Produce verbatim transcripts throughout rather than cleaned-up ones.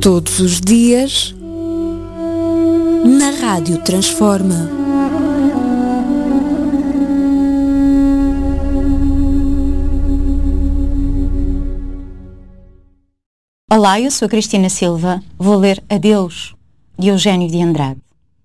Todos os dias, na Rádio Transforma. Olá, eu sou a Cristina Silva. Vou ler Adeus, de Eugênio de Andrade.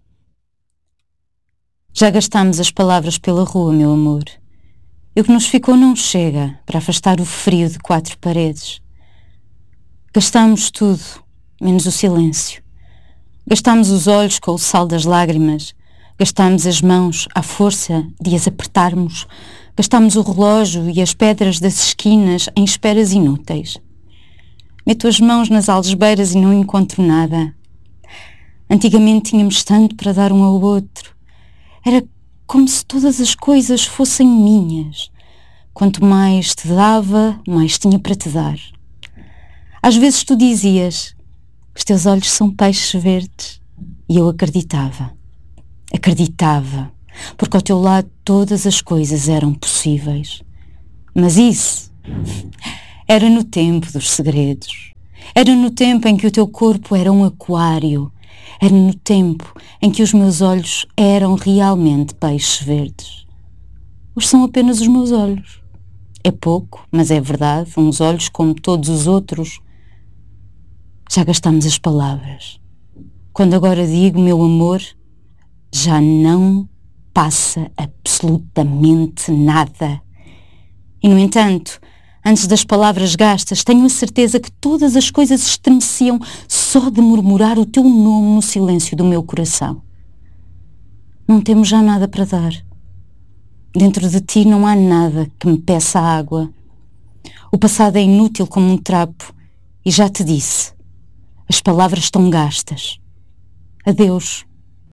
Já gastámos as palavras pela rua, meu amor. E o que nos ficou não chega para afastar o frio de quatro paredes. Gastámos tudo, menos o silêncio. Gastámos os olhos com o sal das lágrimas. Gastámos as mãos à força de as apertarmos. Gastámos o relógio e as pedras das esquinas em esperas inúteis. Meto as mãos nas algebeiras e não encontro nada. Antigamente tínhamos tanto para dar um ao outro. Era como se todas as coisas fossem minhas. Quanto mais te dava, mais tinha para te dar. Às vezes tu dizias, os teus olhos são peixes verdes. E eu acreditava. Acreditava. Porque ao teu lado todas as coisas eram possíveis. Mas isso era no tempo dos segredos. Era no tempo em que o teu corpo era um aquário. Era no tempo em que os meus olhos eram realmente peixes verdes. Hoje são apenas os meus olhos. É pouco, mas é verdade, uns olhos como todos os outros. Já gastamos as palavras. Quando agora digo, meu amor, já não passa absolutamente nada. E, no entanto, antes das palavras gastas, tenho a certeza que todas as coisas estremeciam só de murmurar o teu nome no silêncio do meu coração. Não temos já nada para dar. Dentro de ti não há nada que me peça água. O passado é inútil como um trapo e já te disse, as palavras estão gastas. Adeus.